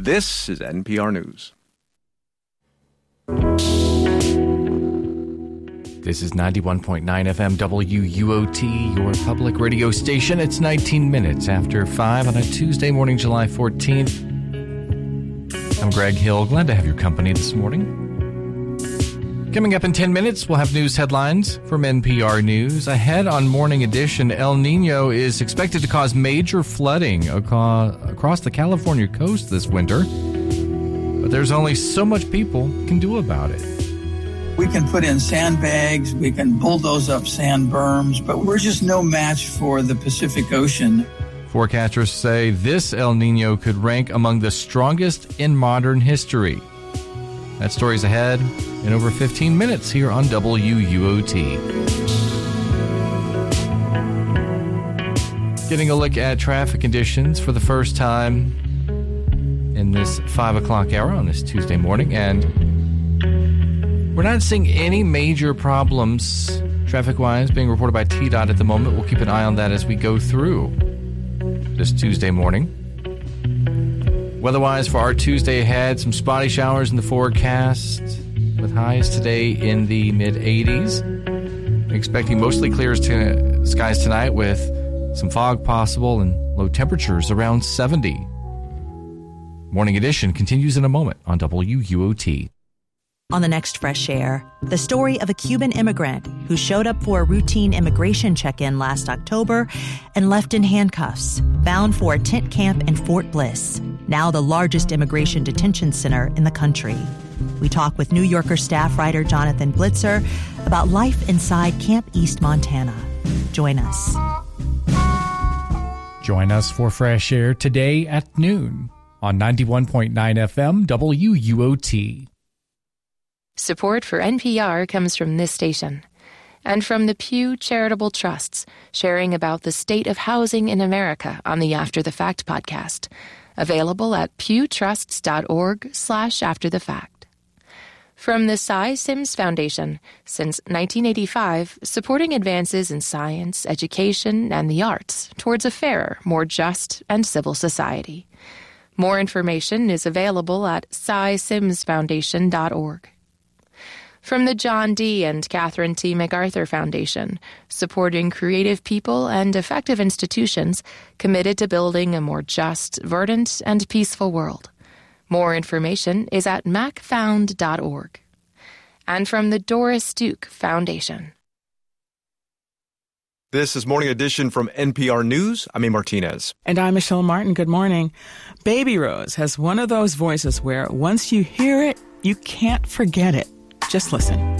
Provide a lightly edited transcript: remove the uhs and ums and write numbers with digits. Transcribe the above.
This is NPR News. This is 91.9 FM WUOT, your public radio station. It's 19 minutes after 5 on a Tuesday morning, July 14th. I'm Greg Hill. Glad to have your company this morning. Coming up in 10 minutes, we'll have news headlines from NPR News. Ahead on Morning Edition, El Nino is expected to cause major flooding across the California coast this winter. But there's only so much people can do about it. We can put in sandbags, we can bulldoze up sand berms, but we're just no match for the Pacific Ocean. Forecasters say this El Nino could rank among the strongest in modern history. That story's ahead in over 15 minutes here on WUOT. Getting a look at traffic conditions for the first time in this 5 o'clock hour on this Tuesday morning, and we're not seeing any major problems traffic-wise being reported by TDOT at the moment. We'll keep an eye on that as we go through this Tuesday morning. Weather-wise for our Tuesday ahead, some spotty showers in the forecast with highs today in the mid-80s. Expecting mostly clear skies tonight with some fog possible and low temperatures around 70. Morning Edition continues in a moment on WUOT. On the next Fresh Air, the story of a Cuban immigrant who showed up for a routine immigration check-in last October and left in handcuffs, bound for a tent camp in Fort Bliss, now the largest immigration detention center in the country. We talk with New Yorker staff writer Jonathan Blitzer about life inside Camp East, Montana. Join us. Join us for Fresh Air today at noon on 91.9 FM WUOT. Support for NPR comes from this station and from the Pew Charitable Trusts, sharing about the state of housing in America on the After the Fact podcast, available at pewtrusts.org/afterthefact. From the Cy Sims Foundation, since 1985, supporting advances in science, education, and the arts towards a fairer, more just, and civil society. More information is available at cysimsfoundation.org. From the John D. and Catherine T. MacArthur Foundation, supporting creative people and effective institutions committed to building a more just, verdant, and peaceful world. More information is at macfound.org. And from the Doris Duke Foundation. This is Morning Edition from NPR News. I'm A. Martinez. And I'm Michelle Martin. Good morning. Baby Rose has one of those voices where once you hear it, you can't forget it. Just listen.